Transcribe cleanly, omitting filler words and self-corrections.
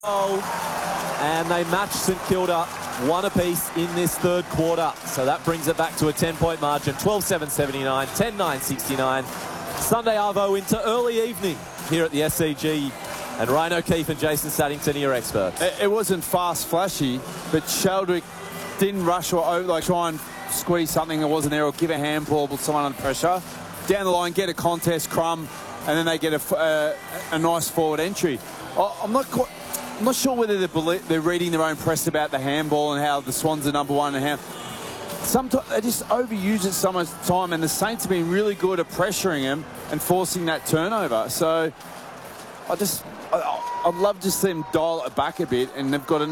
And they match St Kilda one apiece in this third quarter. So that brings it back to a 10-point margin. 12-7-79, 10-9-69. Sunday Arvo into early evening here at the SCG. And Ryan O'Keefe and Jason Saddington are your experts. It wasn't fast, flashy, but Sheldrick didn't rush or try and squeeze something that wasn't there or give a handball with someone under pressure. Down the line, get a contest crumb, and then they get a nice forward entry. I'm not sure whether they're reading their own press about the handball and how the Swans are number one and how. Sometimes they just overuse it so much time, and the Saints have been really good at pressuring them and forcing that turnover. So I'd love to see them dial it back a bit, and they've got